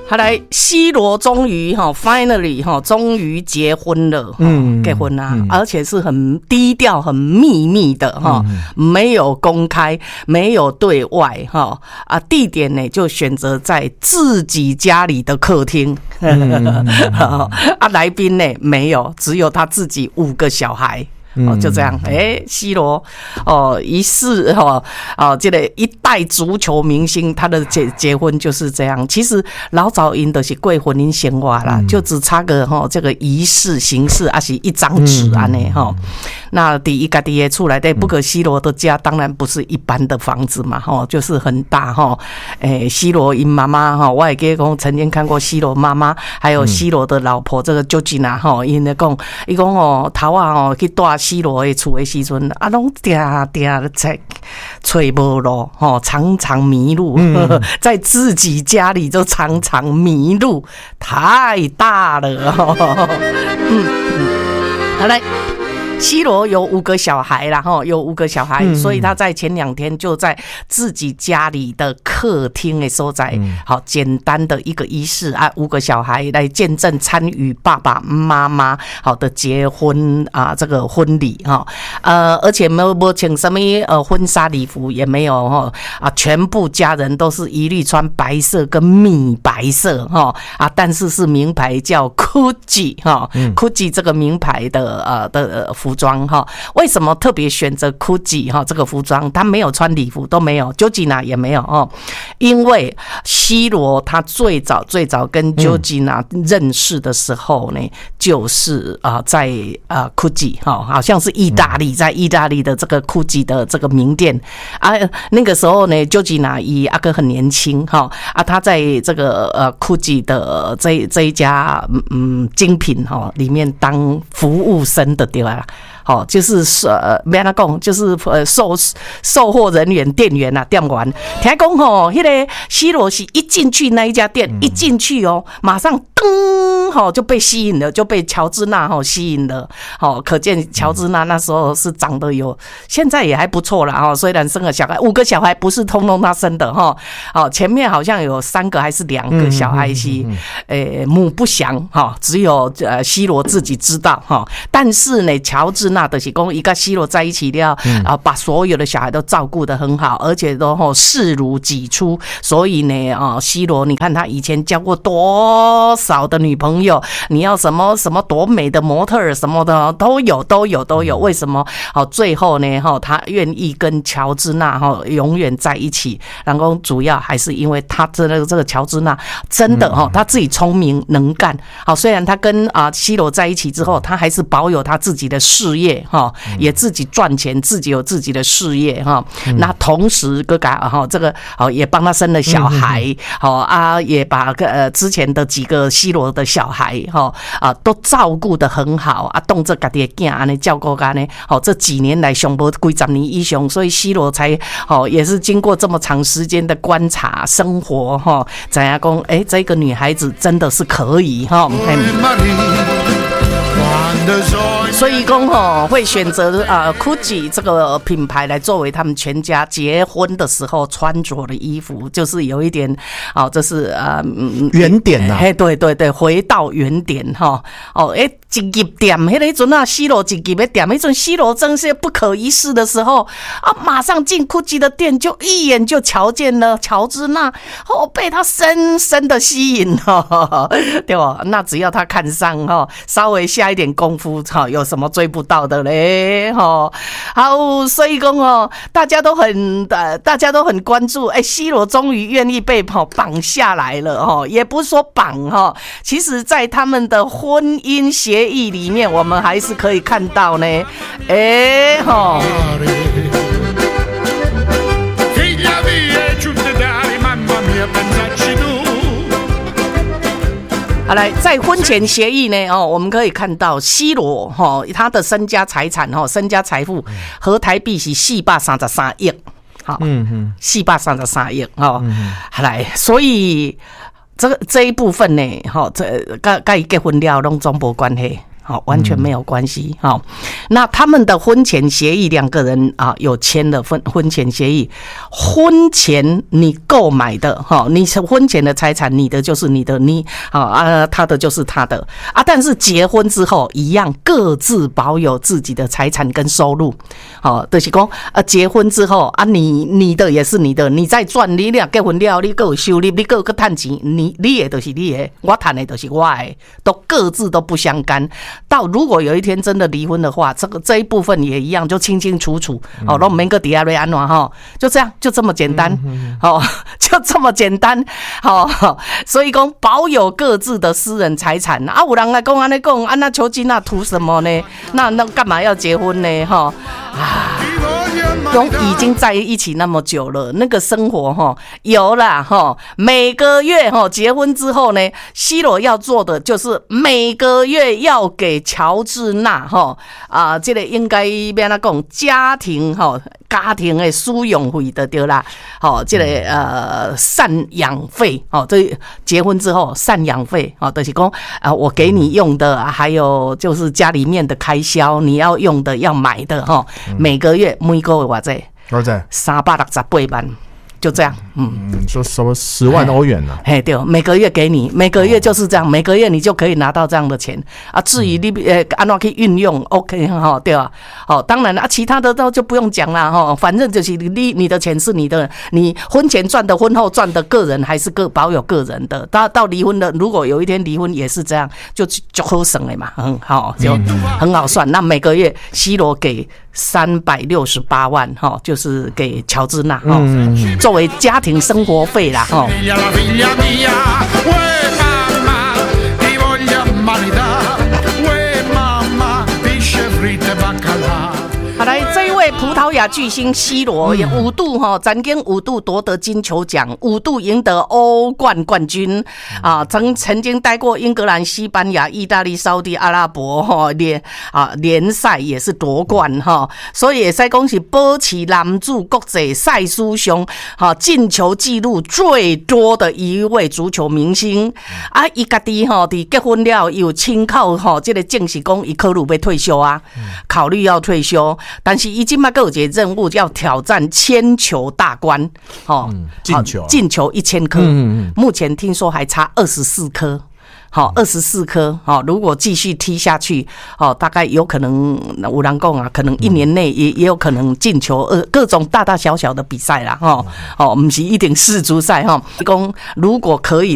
后来西罗终于finally 终于结婚了，结婚啦，而且是很低调、很秘密的没有公开，没有对外地点呢就选择在自己家里的客厅，来宾呢没有，只有他自己5个小孩。就这样，西罗疑似这个一代足球明星，他的结婚就是这样。其实老早因都是过婚姻生活啦，就只差个这个仪式形式，还是一张纸安尼那第一家己的厝内底，不过西罗的家当然不是一般的房子嘛，就是很大西罗因妈妈我也记得讲曾经看过西罗妈妈，还有西罗的老婆这个Georgina因咧讲，伊讲头啊去住西罗的厝的时阵拢定在找无路常常迷路，在自己家里就常常迷路，太大了好来。西罗有5个小孩啦，有5个小孩，所以他在前2天就在自己家里的客厅的所在，简单的一个仪式5个小孩来见证参与爸爸妈妈的结婚这个婚礼而且没有请什么婚纱礼服，也没有全部家人都是一律穿白色跟米白色但是是名牌叫 Gucci 这个名牌的服装为什么特别选择 Gucci 这个服装？他没有穿礼服，都没有，Georgina 也没有因为西罗他最早跟 Georgina 认识的时候呢，就是在Gucci 好像是意大利，在意大利的这个 Gucci 的这个名店那个时候呢 Georgina 阿哥很年轻他在这个Gucci 的这一家精品里面当服务生的对吧？就是别那讲，就是售货人员、店员啊，店员。听讲那个西罗是一进去那一家店，一进去马上噔就被吸引了，就被乔治娜吸引了。可见乔治娜那时候是长得现在也还不错啦虽然生了小孩，5个小孩不是通通他生的前面好像有3个还是2个小孩是母不详只有西罗自己知道但是呢，乔治娜就是说一个西罗在一起了把所有的小孩都照顾得很好，而且都视如己出，所以呢西罗你看他以前交过多少的女朋友，你要什么多美的模特儿什么的都有，为什么最后呢他愿意跟乔治娜永远在一起？然后主要还是因为他这个乔治娜真的他自己聪明能干虽然他跟西罗在一起之后，他还是保有他自己的事业也自己赚钱，自己有自己的事业那同时哥哥这个也帮他生了小孩也把之前的几个西罗的小孩都照顾得很好动这自己的孩子照顾他呢这几年来上没几十年以上，所以西罗才也是经过这么长时间的观察生活知道说这个女孩子真的是可以所以说会选择Gucci 这个品牌来作为他们全家结婚的时候穿着的衣服，就是有一点这是原点对，回到原点一入店那阵西罗一入的店，那阵西罗真是不可一世的时候马上进 Gucci 的店就一眼就瞧见了乔治娜被他深深的吸引对吧？那只要他看上稍微下一点功夫有什么追不到的嘞好，所以说大家都很关注西罗终于愿意被绑下来了也不是说绑其实在他们的婚姻协议里面，我们还是可以看到呢好来，在婚前协议呢我们可以看到西罗他的身家财产身家财富和台币是433亿433亿好来，所以这一部分呢这跟结婚了拢总无关系好，完全没有关系。好，那他们的婚前协议，两个人啊有签了婚前协议，婚前你购买的哈，你是婚前的财产，你的就是你的，他的就是他的啊。但是结婚之后一样，各自保有自己的财产跟收入。好，就是讲结婚之后啊，你的也是你的，你再赚，你俩结婚了，你各有收入，你各有个赚钱，你的就是你的，我赚的就是我的，都各自都不相干。到如果有一天真的离婚的话，这一部分也一样，就清清楚楚，哦，都没个底下瑞安暖哈，就这样，就这么简单，哦，就这么简单，哦，所以讲保有各自的私人财产啊，有人来讲安尼讲，啊那求金那图什么呢？那干嘛要结婚呢？哈啊。已经在一起那么久了，那个生活有啦每个月结婚之后呢，西罗要做的就是每个月要给乔治娜这个应该要怎讲家庭的输用费的对啦，这个赡养费这结婚之后赡养费就是讲我给你用的，还有就是家里面的开销，你要用的要买的每个月每个月多少？368万。就这样， 说什么10万欧元呢？ 嘿，对，每个月给你，每个月就是这样，每个月你就可以拿到这样的钱啊。至于你按怎去运用 ，OK 哈，对吧？好，当然了，其他的就不用讲了哈，反正就是你的钱是你的，你婚前赚的、婚后赚的，个人还是保有个人的。到离婚了，如果有一天离婚也是这样，就好省了嘛，很好，就很好算。那每个月西罗给368万就是给乔治娜作为家庭生活费啦好，来这一位葡萄牙巨星 C 罗也5度曾经5度夺得金球奖，5度赢得欧冠冠军啊，曾经待过英格兰、西班牙、意大利、沙特阿拉伯联赛也是夺冠所以也是恭喜保持男子国际赛事上进球纪录最多的一位足球明星啊，伊家己伫结婚了有亲口这个证实讲伊考虑要退休啊，考虑要退休。但是他现在还有一个任务要挑战1000球大关进球1000颗目前听说还差24颗24颗如果继续踢下去大概有可能有人说可能1年内也有可能进球各种大大小小的比赛啦不是一定世足赛如果可以